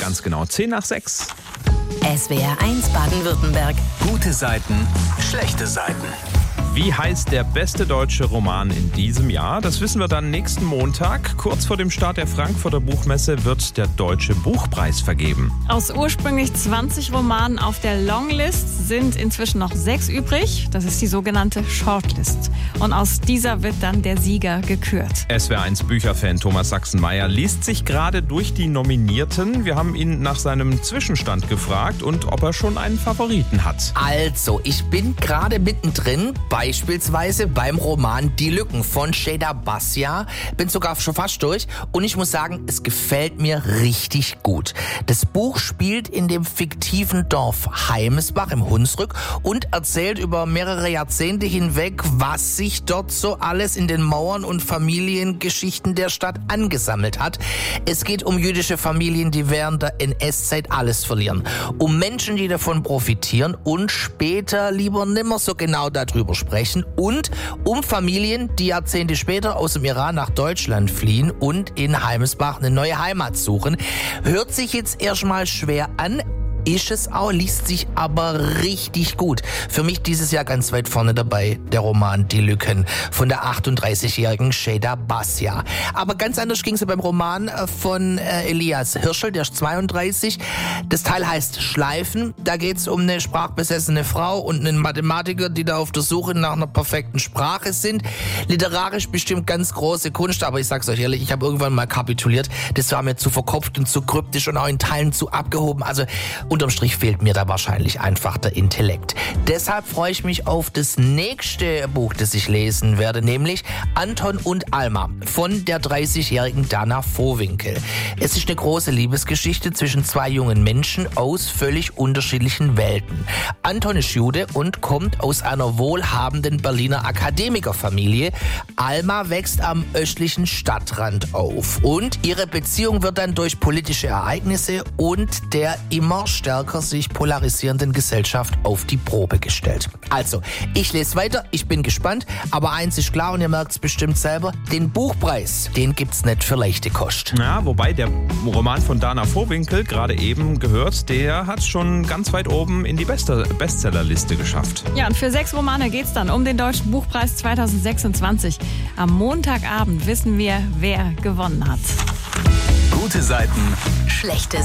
Ganz genau, 5:10. SWR 1 Baden-Württemberg. Gute Seiten, schlechte Seiten. Wie heißt der beste deutsche Roman in diesem Jahr? Das wissen wir dann nächsten Montag. Kurz vor dem Start der Frankfurter Buchmesse wird der Deutsche Buchpreis vergeben. Aus ursprünglich 20 Romanen auf der Longlist sind inzwischen noch 6 übrig. Das ist die sogenannte Shortlist. Und aus dieser wird dann der Sieger gekürt. SWR1 Bücherfan Thomas Sachsenmeier liest sich gerade durch die Nominierten. Wir haben ihn nach seinem Zwischenstand gefragt und ob er schon einen Favoriten hat. Also, ich bin gerade mittendrin, beispielsweise beim Roman Die Lücken von Şeyda Basya. Bin sogar schon fast durch und ich muss sagen, es gefällt mir richtig gut. Das Buch spielt in dem fiktiven Dorf Heimesbach im Hunsrück und erzählt über mehrere Jahrzehnte hinweg, was sich dort so alles in den Mauern und Familiengeschichten der Stadt angesammelt hat. Es geht um jüdische Familien, die während der NS-Zeit alles verlieren. Um Menschen, die davon profitieren und später lieber nimmer so genau darüber sprechen. Und um Familien, die Jahrzehnte später aus dem Iran nach Deutschland fliehen und in Heimesbach eine neue Heimat suchen. Hört sich jetzt erstmal schwer an. Ist es auch, liest sich aber richtig gut. Für mich dieses Jahr ganz weit vorne dabei, der Roman Die Lücken von der 38-jährigen Şeyda Basya. Aber ganz anders ging es beim Roman von Elias Hirschel, der ist 32. Das Teil heißt Schleifen. Da geht es um eine sprachbesessene Frau und einen Mathematiker, die da auf der Suche nach einer perfekten Sprache sind. Literarisch bestimmt ganz große Kunst, aber ich sag's euch ehrlich, ich habe irgendwann mal kapituliert. Das war mir zu verkopft und zu kryptisch und auch in Teilen zu abgehoben. Also unterm Strich fehlt mir da wahrscheinlich einfach der Intellekt. Deshalb freue ich mich auf das nächste Buch, das ich lesen werde, nämlich Anton und Alma von der 30-jährigen Dana Vohwinkel. Es ist eine große Liebesgeschichte zwischen 2 jungen Menschen aus völlig unterschiedlichen Welten. Anton ist Jude und kommt aus einer wohlhabenden Berliner Akademikerfamilie. Alma wächst am östlichen Stadtrand auf und ihre Beziehung wird dann durch politische Ereignisse und der immer stärker sich polarisierenden Gesellschaft auf die Probe gestellt. Also, ich lese weiter, ich bin gespannt, aber eins ist klar und ihr merkt es bestimmt selber, den Buchpreis, den gibt's nicht für leichte Kost. Ja, wobei der Roman von Dana Vohwinkel, gerade eben gehört, der hat schon ganz weit oben in die Bestsellerliste geschafft. Ja, und für 6 Romane geht's dann um den Deutschen Buchpreis 2026. Am Montagabend wissen wir, wer gewonnen hat. Gute Seiten, Schlechte